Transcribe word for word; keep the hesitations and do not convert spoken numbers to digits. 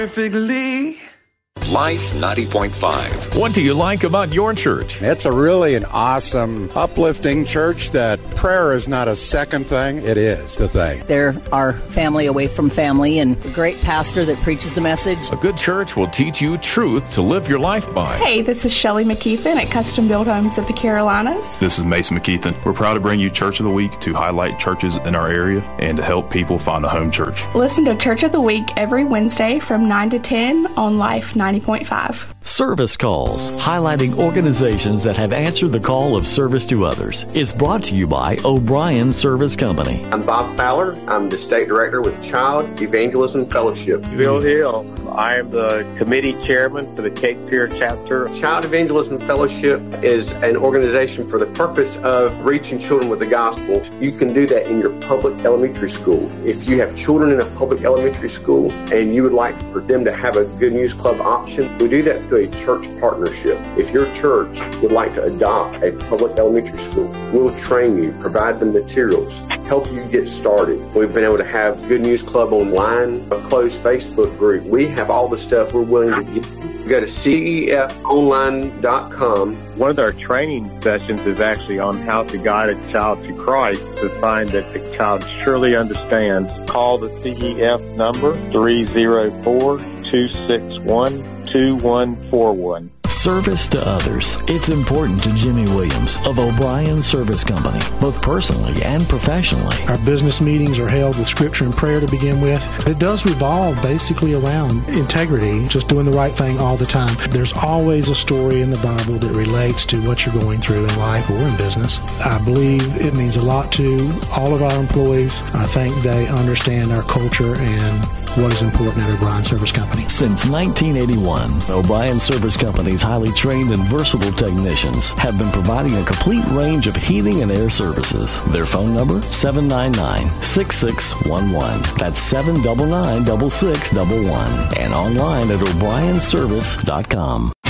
Perfectly. Life ninety point five. What do you like about your church? It's a really an awesome, uplifting church that prayer is not a second thing. It is the thing. They're our family away from family and a great pastor that preaches the message. A good church will teach you truth to live your life by. Hey, this is Shelley McKeithen at Custom Built Homes of the Carolinas. This is Mason McKeithen. We're proud to bring you Church of the Week to highlight churches in our area and to help people find a home church. Listen to Church of the Week every Wednesday from nine to ten on Life ninety point five. Service Calls, highlighting organizations that have answered the call of service to others, is brought to you by O'Brien Service Company. I'm Bob Fowler. I'm the State Director with Child Evangelism Fellowship. Bill Hill. I am the committee chairman for the Cape Fear chapter. Child Evangelism Fellowship is an organization for the purpose of reaching children with the gospel. You can do that in your public elementary school. If you have children in a public elementary school and you would like for them to have a Good News Club option, we do that through a church partnership. If your church would like to adopt a public elementary school, we'll train you, provide the materials, help you get started. We've been able to have Good News Club online, a closed Facebook group. We have all the stuff we're willing to give you. Go to C E F online dot com. One of our training sessions is actually on how to guide a child to Christ to find that the child surely understands. Call the C E F number three oh four, two six one, two one four one. Service to others. It's important to Jimmy Williams of O'Brien Service Company, both personally and professionally. Our business meetings are held with scripture and prayer to begin with. It does revolve basically around integrity, just doing the right thing all the time. There's always a story in the Bible that relates to what you're going through in life or in business. I believe it means a lot to all of our employees. I think they understand our culture and what is important at O'Brien Service Company. Since nineteen eighty-one, O'Brien Service Company's highly trained and versatile technicians have been providing a complete range of heating and air services. Their phone number, seven nine nine, six six one one. That's seven nine nine, six six one one. And online at o'brien service dot com.